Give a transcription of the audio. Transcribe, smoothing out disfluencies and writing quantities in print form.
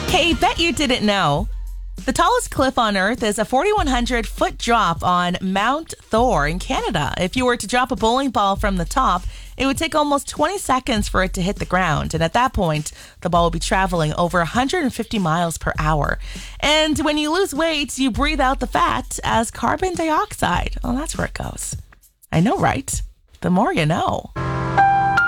Hey, bet you didn't know. The tallest cliff on Earth is a 4,100-foot drop on Mount Thor in Canada. If you were to drop a bowling ball from the top, it would take almost 20 seconds for it to hit the ground. And at that point, the ball will be traveling over 150 miles per hour. And when you lose weight, you breathe out the fat as carbon dioxide. Well, that's where it goes. I know, right? The more you know.